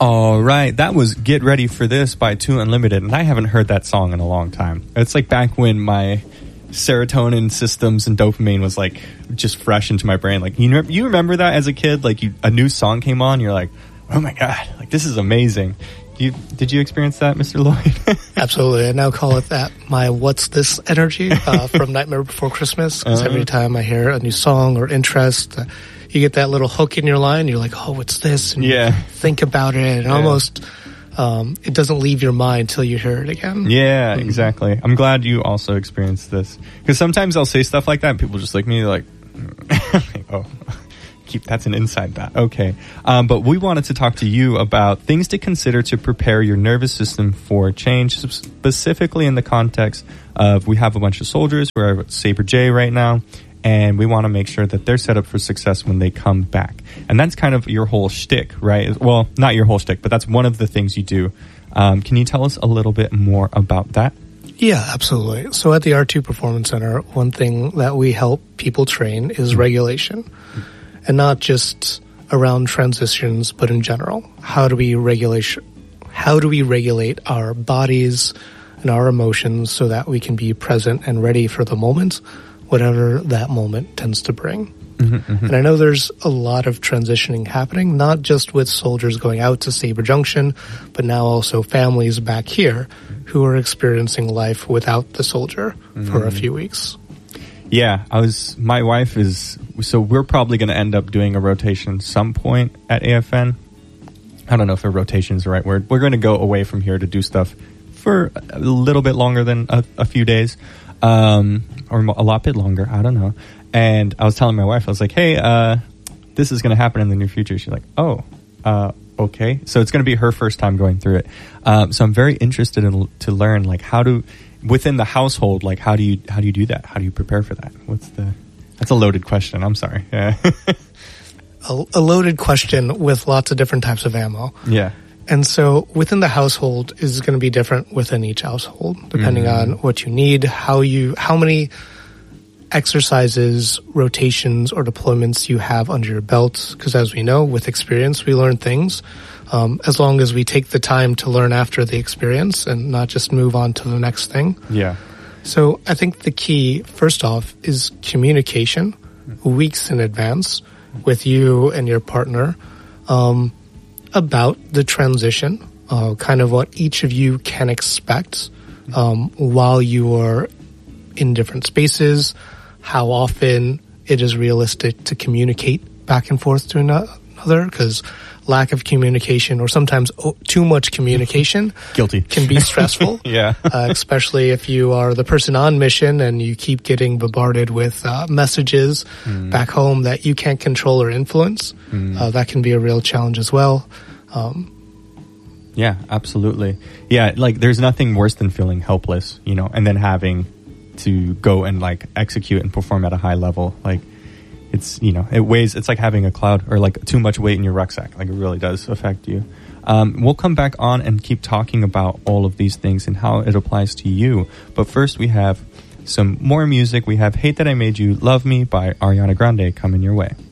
All right, that was Get Ready for This by Two Unlimited, and I haven't heard that song in a long time. It's like back when my serotonin systems and dopamine was like just fresh into my brain. Like, you remember that as a kid? Like, a new song came on, you're like, oh my God, like this is amazing. Did you experience that, Mr. Lloyd? Absolutely. I now call it that, my what's this energy from Nightmare Before Christmas. Because every time I hear a new song or interest, you get that little hook in your line. You're like, oh, what's this? And you think about it. And almost, it doesn't leave your mind till you hear it again. Yeah, exactly. I'm glad you also experienced this. Because sometimes I'll say stuff like that and people just look at me like, oh, that's an inside bat. Okay. But we wanted to talk to you about things to consider to prepare your nervous system for change, specifically in the context of we have a bunch of soldiers who are at Sabre J right now, and we want to make sure that they're set up for success when they come back. And that's kind of your whole shtick, right? Well, not your whole shtick, but that's one of the things you do. Can you tell us a little bit more about that? Yeah, absolutely. So at the R2 Performance Center, one thing that we help people train is regulation. And not just around transitions, but in general. How do we regulate our bodies and our emotions so that we can be present and ready for the moment, whatever that moment tends to bring? And I know there's a lot of transitioning happening, not just with soldiers going out to Sabre Junction, but now also families back here who are experiencing life without the soldier for a few weeks. Yeah, my wife is, so we're probably going to end up doing a rotation some point at AFN. I don't know if a rotation is the right word. We're going to go away from here to do stuff for a little bit longer than a few days, or a lot bit longer. I don't know. And I was telling my wife, I was like, hey, this is going to happen in the near future. She's like, oh, okay. So it's going to be her first time going through it. So I'm very interested to learn, like, within the household, like, how do you do that? How do you prepare for that? That's a loaded question. I'm sorry. Yeah. a loaded question with lots of different types of ammo. Yeah. And so within the household is going to be different within each household, depending on what you need, how many exercises, rotations, or deployments you have under your belt. Because as we know, with experience, we learn things. As long as we take the time to learn after the experience and not just move on to the next thing. Yeah. So I think the key, first off, is communication weeks in advance with you and your partner about the transition, kind of what each of you can expect while you are in different spaces, how often it is realistic to communicate back and forth to another, because lack of communication or sometimes too much communication can be stressful. Yeah. Especially if you are the person on mission and you keep getting bombarded with messages back home that you can't control or influence. That can be a real challenge as well. Yeah, absolutely. Yeah, like there's nothing worse than feeling helpless, and then having to go and like execute and perform at a high level. Like, it's, it weighs, it's like having a cloud or like too much weight in your rucksack. Like, it really does affect you. We'll come back on and keep talking about all of these things and how it applies to you. But first we have some more music. We have Hate That I Made You Love Me by Ariana Grande coming your way.